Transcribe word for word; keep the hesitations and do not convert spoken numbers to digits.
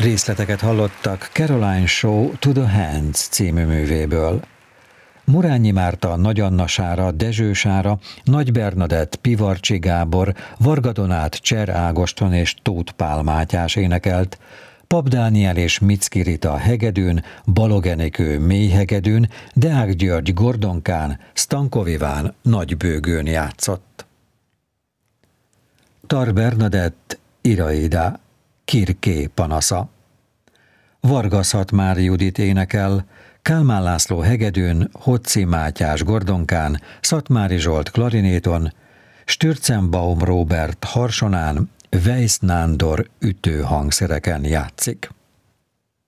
Részleteket hallottak Caroline Shaw To The Hands című művéből. Murányi Márta, Nagy Anna Sára, Dezső Sára, Nagy Bernadett, Pivarcsi Gábor, Varga Donát, Cser Ágoston és Tóth Pál Mátyás énekelt, Pap Dániel és Micki Rita hegedűn, Balog Enikő mélyhegedűn, Deák György gordonkán, Stankov Iván nagybőgőn játszott. Tar Bernadett, Iraida, Kirké panasza. Vargas Hatmár Judit énekel, Kálmán László hegedűn, Hoci Mátyás gordonkán, Szatmári Zsolt klarinéton, Stürzenbaum Róbert harsonán, Weiss Nándor ütőhangszereken játszik.